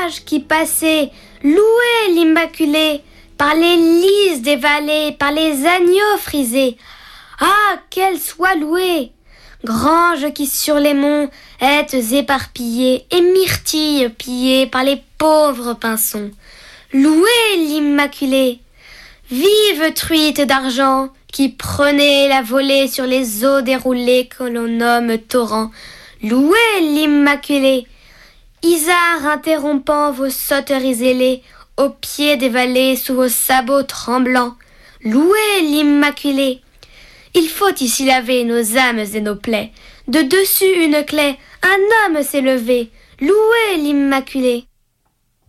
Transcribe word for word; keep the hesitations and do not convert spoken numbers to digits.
sages qui passaient, louez l'Immaculée, par les lys des vallées, par les agneaux frisés. Ah, qu'elle soit louée! Grange qui sur les monts êtes éparpillée, et myrtille pillée par les pauvres pinsons. Louez l'Immaculée! Vive truite d'argent, qui prenez la volée sur les eaux déroulées que l'on nomme torrents. Louez l'Immaculée! Isard interrompant vos sauteries ailées, au pied des vallées, sous vos sabots tremblants. Louez l'Immaculée! Il faut ici laver nos âmes et nos plaies. De dessus une clé, un homme s'est levé. Louez l'Immaculée!